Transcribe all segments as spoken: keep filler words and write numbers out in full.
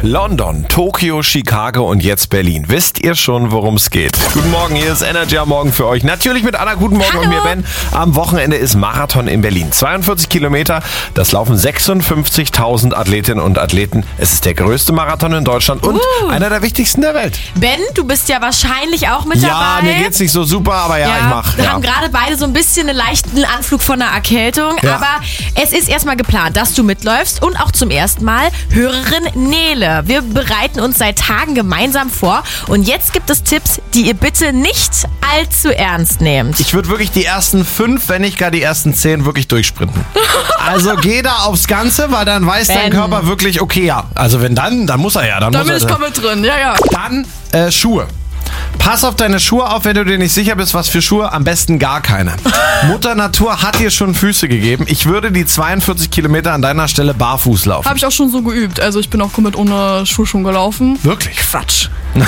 London, Tokio, Chicago und jetzt Berlin. Wisst ihr schon, worum es geht? Guten Morgen, hier ist Energy am Morgen für euch. Natürlich mit Anna, guten Morgen. Hallo. Und mir Ben. Am Wochenende ist Marathon in Berlin. zweiundvierzig Kilometer, das laufen sechsundfünfzigtausend Athletinnen und Athleten. Es ist der größte Marathon in Deutschland und Uh. einer der wichtigsten der Welt. Ben, du bist ja wahrscheinlich auch mit Ja, dabei. mir geht's nicht so super, aber ja, ich mach. Wir Ja. haben gerade beide so ein bisschen einen leichten Anflug von einer Erkältung. Ja. Aber es ist erstmal geplant, dass du mitläufst und auch zum ersten Mal Hörerin Nele. Wir bereiten uns seit Tagen gemeinsam vor und jetzt gibt es Tipps, die ihr bitte nicht allzu ernst nehmt. Ich würde wirklich die ersten fünf, wenn nicht gar die ersten zehn, wirklich durchsprinten. Also geh da aufs Ganze, weil dann weiß dein Ben. Körper wirklich, okay, ja. Also wenn dann, dann muss er ja. Dann, Da muss bin er, ich komplett drin, ja, ja. Dann äh, Schuhe. Pass auf deine Schuhe auf, wenn du dir nicht sicher bist, was für Schuhe. Am besten gar keine. Mutter Natur hat dir schon Füße gegeben. Ich würde die zweiundvierzig Kilometer an deiner Stelle barfuß laufen. Habe ich auch schon so geübt. Also ich bin auch komplett ohne Schuhe schon gelaufen. Wirklich? Quatsch.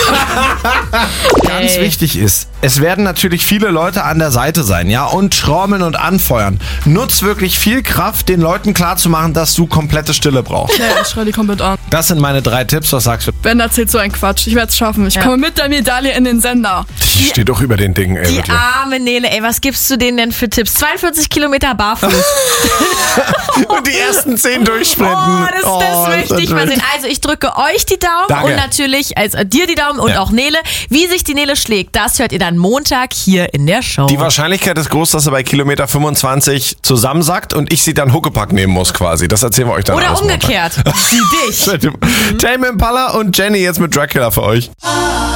Ganz Ey. wichtig ist, es werden natürlich viele Leute an der Seite sein, ja, und trommeln und anfeuern. Nutz wirklich viel Kraft, den Leuten klarzumachen, dass du komplette Stille brauchst. Ja, ich schreie die komplett an. Das sind meine drei Tipps. Was sagst du? Ben erzählt so einen Quatsch. Ich werde es schaffen. Ich Ja. komme mit der Medaille in den Sender. Die steht doch über den Dingen, ey, Die wirklich. arme Nele, ey, was gibst du denen denn für Tipps? zweiundvierzig Kilometer barfuß. Und die ersten zehn durchsprinten. Oh, das, Oh, das möchte ich wird mal sehen. Also ich drücke euch die Daumen Danke. und natürlich als äh, dir die Daumen und Ja. auch Nele. Wie sich die Nele schlägt, das hört ihr dann Montag hier in der Show. Die Wahrscheinlichkeit ist groß, dass er bei Kilometer fünfundzwanzig zusammensackt und ich sie dann Huckepack nehmen muss quasi. Das erzählen wir euch dann Oder alles Montag. umgekehrt. Sie dich. Tame Impala und Jenny jetzt mit Dracula für euch.